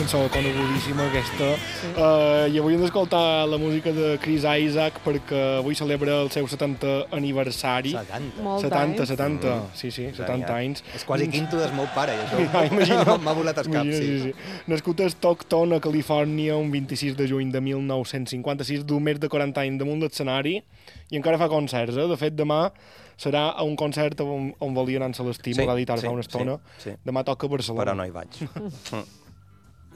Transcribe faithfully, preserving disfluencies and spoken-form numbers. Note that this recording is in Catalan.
cançó conegudíssima aquesta. Sí. Uh, I avui hem d'escoltar la música de Chris Isaak perquè avui celebra el seu setanta aniversari. setanta. Molt setanta, anys. setanta, Mm. sí, sí, setanta Ja, ja. anys. És quasi quinto del meu pare, i això Ja, imagina. m'ha volat el cap, Imagina, sí. sí, sí. Nascut a Stockton, a Califòrnia, un vint-i-sis de juny de mil nou-cents cinquanta-sis, du més de quaranta anys damunt l'escenari i encara fa concerts, eh? De fet, demà serà a un concert on, on volia anar en Celestí, Sí, m'ho va dir ara sí, fa una estona. sí, sí. Demà toca a Barcelona. Però no hi vaig.